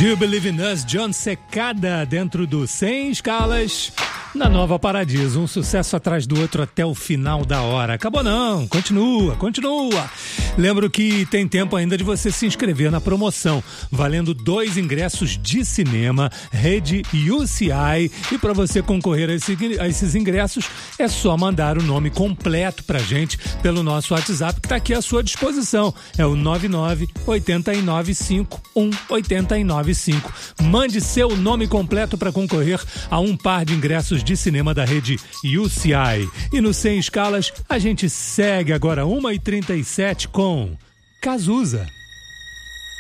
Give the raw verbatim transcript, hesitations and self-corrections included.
Do You Believe in Us, John Secada, dentro do Sem Escalas, na Nova Paradiso. Um sucesso atrás do outro até o final da hora. Acabou não, continua, continua. Lembro que tem tempo ainda de você se inscrever na promoção, valendo dois ingressos de cinema, rede U C I. E para você concorrer a, esse, a esses ingressos, é só mandar o nome completo pra gente pelo nosso WhatsApp, que tá aqui à sua disposição. É o nove nove oito nove cinco um oito nove cinco. Mande seu nome completo para concorrer a um par de ingressos de cinema da rede U C I. E no Sem Escalas, a gente segue agora uma e trinta e sete com Cazuza.